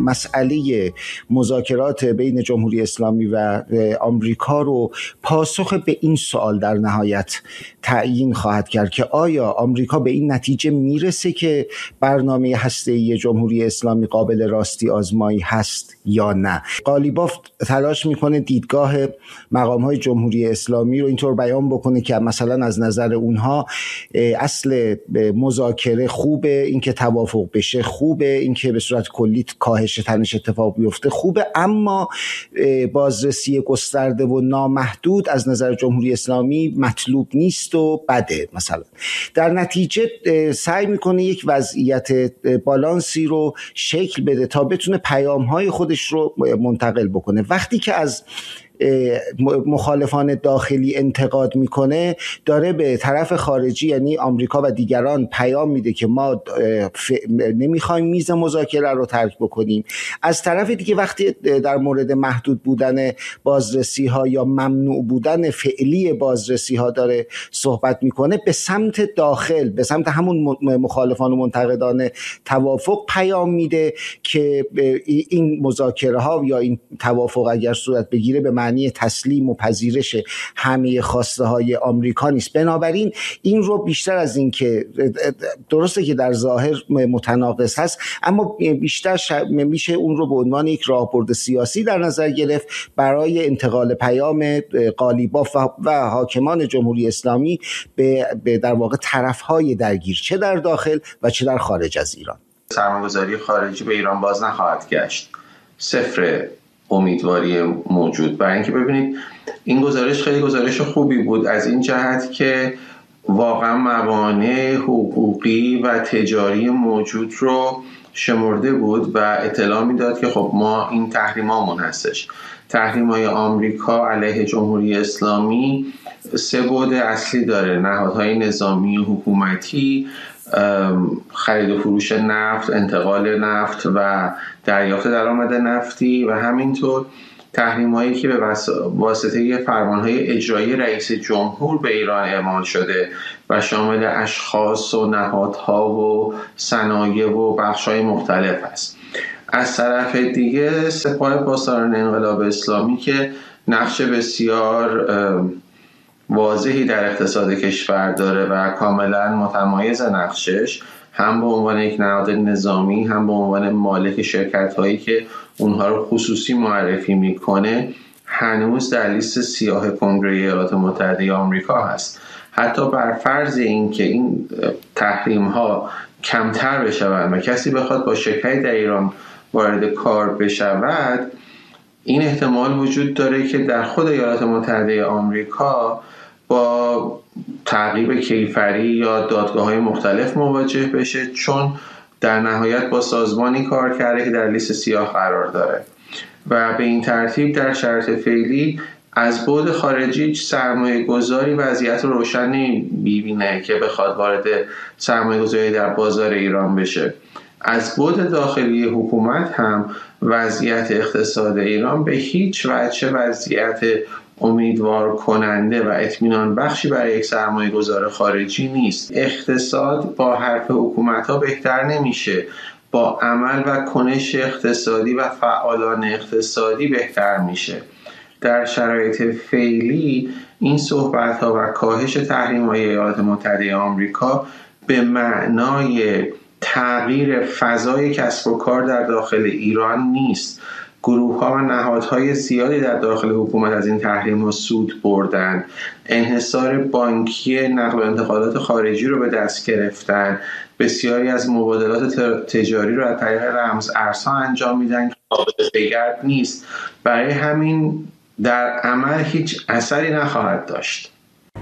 مسئله مذاکرات بین جمهوری اسلامی و آمریکا رو پاسخ به این سوال در نهایت تعیین خواهد کرد که آیا آمریکا به این نتیجه میرسه که برنامه هسته‌ای جمهوری اسلامی قابل راستی آزمایی هست یا نه. قالیباف تلاش میکنه دیدگاه مقام‌های جمهوری اسلامی رو اینطور بیان بکنه که مثلا از نظر اونها اصل مذاکره خوبه، اینکه توافق بشه خوبه، اینکه به صورت کلی کاهش تنش اتفاق بیفته خوبه، اما بازرسی گسترده و نامحدود از نظر جمهوری اسلامی مطلوب نیست و بده. مثلا در نتیجه سعی میکنه یک وضعیت بالانسی رو شکل بده تا بتونه پیام‌های خودش رو منتقل بکنه. وقتی که از مخالفان داخلی انتقاد میکنه، داره به طرف خارجی یعنی آمریکا و دیگران پیام میده که ما نمیخوایم میز مذاکره رو ترک بکنیم. از طرف دیگه وقتی در مورد محدود بودن بازرسی ها یا ممنوع بودن فعلی بازرسی ها داره صحبت میکنه، به سمت داخل، به سمت همون مخالفان و منتقدان توافق پیام میده که این مذاکره ها یا این توافق اگر صورت بگیره به معنی تسلیم و پذیرش همه خواسته های آمریکا نیست. بنابراین این رو بیشتر از این که درسته که در ظاهر متناقض هست، اما بیشتر میشه اون رو به عنوان یک راهبرد سیاسی در نظر گرفت برای انتقال پیام قالیباف و حاکمان جمهوری اسلامی به در واقع طرفهای درگیر، چه در داخل و چه در خارج از ایران. سرمایه‌گذاری خارجی به ایران باز نخواهد گشت. صفر امیدواری موجود. برای اینکه ببینید این گزارش خیلی گزارش خوبی بود از این جهت که واقعا موانع حقوقی و تجاری موجود رو شمرده بود و اطلاع میداد که خب ما این تحریمامون هستش. تحریم‌های آمریکا علیه جمهوری اسلامی 3 بعد اصلی داره: نهادهای نظامی و حکومتی، خرید و فروش نفت، انتقال نفت و دریافت درآمد نفتی، و همینطور تحریم‌هایی که به واسطه فرمان‌های اجرایی رئیس جمهور به ایران اعمال شده و شامل اشخاص و نهادها و صنایع و بخش‌های مختلف است. از طرف دیگه سپاه پاسداران انقلاب اسلامی که نقش بسیار واضحی در اقتصاد کشور داره و کاملا متمایز نقشش، هم به عنوان یک نهاد نظامی هم به عنوان مالک شرکت هایی که اونها رو خصوصی معرفی میکنه، هنوز در لیست سیاه کنگره ایالات متحده آمریکا هست. حتی بر فرض این که این تحریم ها کمتر بشوند و کسی بخواد با شرکتی در ایران وارد کار بشود، این احتمال وجود داره که در خود ایالات متحده آمریکا با تعقیب کیفری یا دادگاه‌های مختلف مواجه بشه، چون در نهایت با سازمانی کار کرده که در لیست سیاه قرار داره و به این ترتیب در شرایط فعلی از بعد خارجی سرمایه گذاری وضعیت روشن نمی‌بینه که بخواد وارد سرمایه گذاری در بازار ایران بشه. از بعد داخلی حکومت هم وضعیت اقتصاد ایران به هیچ وجه وضعیت امیدوار کننده و اطمینان بخشی برای یک سرمایه گذار خارجی نیست. اقتصاد با حرف حکومت ها بهتر نمیشه، با عمل و کنش اقتصادی و فعالان اقتصادی بهتر میشه. در شرایط فعلی این صحبت ها و کاهش تحریم های ایالات متحده آمریکا به معنای تغییر فضای کسب و کار در داخل ایران نیست. گروه‌ها و نهادهای زیادی در داخل حکومت از این تحریم‌ها سود بردن، انحصار بانکی نقل و انتقالات خارجی رو به دست گرفتن، بسیاری از مبادلات تجاری رو از طریق رمز ارزها انجام میدن که قابل پیگرد نیست. برای همین در عمل هیچ اثری نخواهد داشت.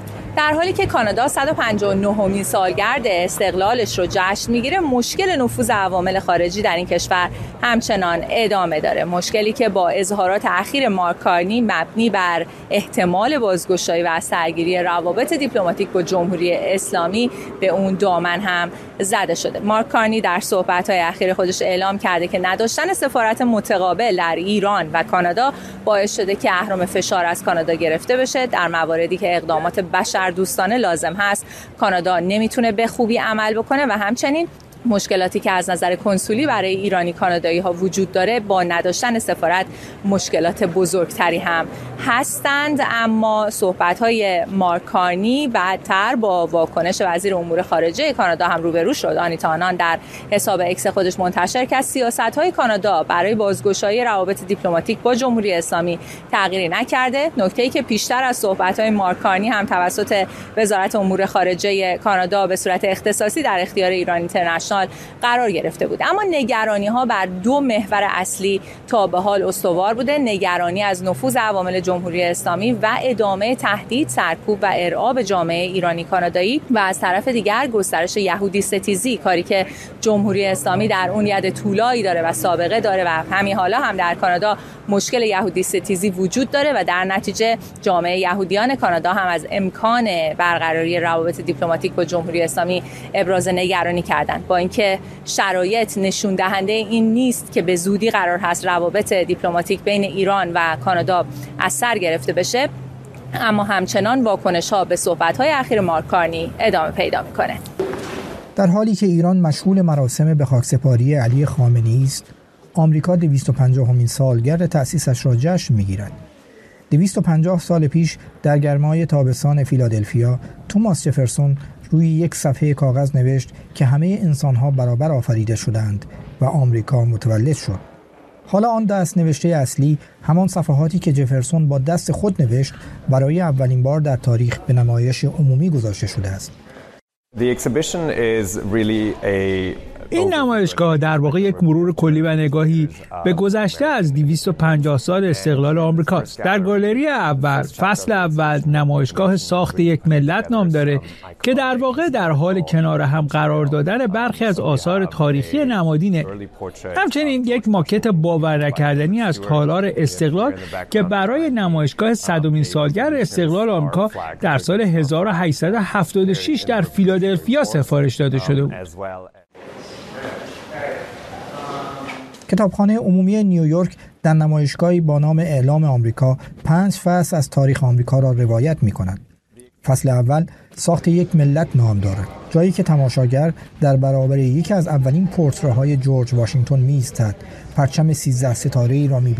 در حالی که کانادا 159مین سالگرد استقلالش رو جشن میگیره، مشکل نفوذ عوامل خارجی در این کشور همچنان ادامه داره. مشکلی که با اظهارات اخیر مارک کارنی مبنی بر احتمال بازگشایی و از سرگیری روابط دیپلماتیک با جمهوری اسلامی به اون دامن هم زده شده. مارک کارنی در صحبت‌های اخیر خودش اعلام کرده که نداشتن سفارت متقابل در ایران و کانادا باعث شده که اهرم فشار از کانادا گرفته بشه. در مواردی که اقدامات بشردوستانه لازم هست، کانادا نمیتونه به خوبی عمل بکنه و همچنین مشکلاتی که از نظر کنسولی برای ایرانی کانادایی ها وجود داره با نداشتن سفارت مشکلات بزرگتری هم هستند. اما صحبت های مارک کارنی بعدتر با واکنش وزیر امور خارجه کانادا هم روبرو شد. آنیتا آنان در حساب اکس خودش منتشر کرد سیاست های کانادا برای بازگشایی روابط دیپلماتیک با جمهوری اسلامی تغییری نکرده. نکته‌ای که پیشتر از صحبت های مارک کارنی هم توسط وزارت امور خارجه کانادا به صورت اختصاصی در اختیار ایران اینترنشنال قرار گرفته بود. اما نگرانی ها بر دو محور اصلی تا به حال استوار بوده: نگرانی از نفوذ عوامل جمهوری اسلامی و ادامه تهدید، سرکوب و ارعاب جامعه ایرانی کانادایی، و از طرف دیگر گسترش یهودی ستیزی، کاری که جمهوری اسلامی در اون ید طولایی داره و سابقه داره و همین حالا هم در کانادا مشکل یهودی ستیزی وجود داره و در نتیجه جامعه یهودیان کانادا هم از امکان برقراری روابط دیپلماتیک با جمهوری اسلامی ابراز نگرانی کردند. با اینکه شرایط نشون دهنده این نیست که به زودی قرار هست روابط دیپلماتیک بین ایران و کانادا از سر گرفته بشه، اما همچنان واکنش‌ها به صحبت‌های اخیر مارک کارنی ادامه پیدا می‌کنه. در حالی که ایران مشغول مراسم به خاکسپاری علی خامنه‌ای است، آمریکا 250مین سالگرد تأسیسش را جشن می‌گیرد. 250 سال پیش در گرمای تابستان فیلادلفیا، توماس جفرسون روی یک صفحه کاغذ نوشت که همه انسان‌ها برابر آفریده شدند و آمریکا متولد شد. حالا آن دست نوشته اصلی، همان صفحاتی که جفرسون با دست خود نوشت، برای اولین بار در تاریخ به نمایش عمومی گذاشته شده است. این نمایشگاه در واقع یک مرور کلی و نگاهی به گذشته از 250 سال استقلال آمریکاست. در گالری اول، فصل اول، نمایشگاه ساخت یک ملت نام داره که در واقع در حال کنار هم قرار دادن برخی از آثار تاریخی نمادینه. همچنین یک ماکت باور نکردنی از تالار استقلال که برای نمایشگاه 100مین سالگرد استقلال آمریکا در سال 1876 در فیلادلفیا سفارش داده شده بود. کتابخانه عمومی نیویورک در نمایشگاهی با نام اعلام آمریکا 5 فصل از تاریخ آمریکا را روایت می‌کند. فصل اول ساخت یک ملت نام دارد، جایی که تماشاگر در برابر یکی از اولین پورتره‌های جورج واشنگتن می‌ایستد، پرچم 13 ستاره‌ای را